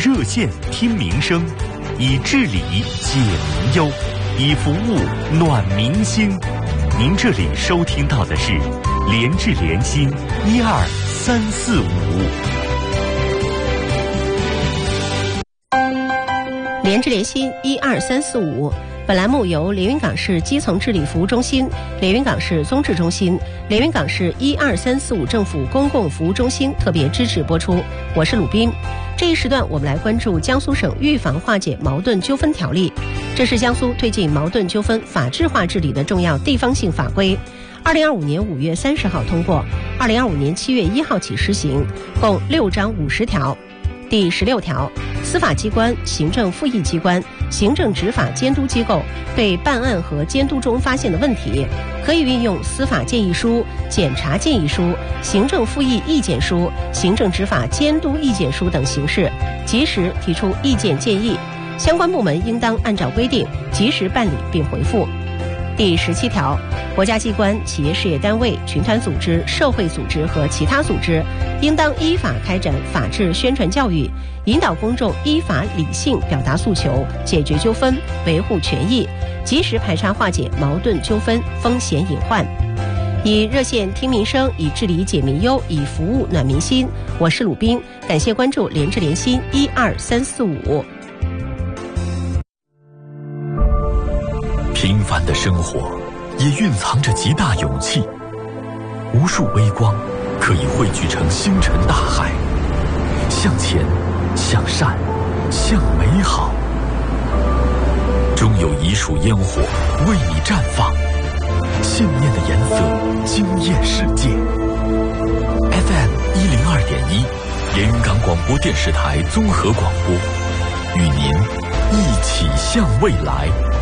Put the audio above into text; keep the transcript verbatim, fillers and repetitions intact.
热线听民生，以治理解民忧，以服务暖民心。您这里收听到的是联治联心一二三四五。 联治联心一二三四五，本栏目由连云港市基层治理服务中心、连云港市综治中心、连云港市一二三四五政府公共服务中心特别支持播出。我是鲁斌。这一时段我们来关注江苏省预防化解矛盾纠纷条例，这是江苏推进矛盾纠纷法治化治理的重要地方性法规。二零二五年五月三十号通过，二零二五年七月一号起施行，共六章五十条。第十六条，司法机关、行政复议机关、行政执法监督机构对办案和监督中发现的问题，可以运用司法建议书、检察建议书、行政复议意见书、行政执法监督意见书等形式，及时提出意见建议，相关部门应当按照规定及时办理并回复。第十七条，国家机关、企业事业单位、群团组织、社会组织和其他组织应当依法开展法治宣传教育，引导公众依法理性表达诉求，解决纠纷，维护权益，及时排查化解矛盾纠纷风险隐患。以热线听民生，以治理解民忧，以服务暖民心。我是鲁斌，感谢关注联治联心一二三四五。 平凡的生活也蕴藏着极大勇气，无数微光可以汇聚成星辰大海，向前，向善，向美好。终有一束烟火为你绽放，信念的颜色惊艳世界。 F M 一零二点一，连云港广播电视台综合广播，与您一起向未来。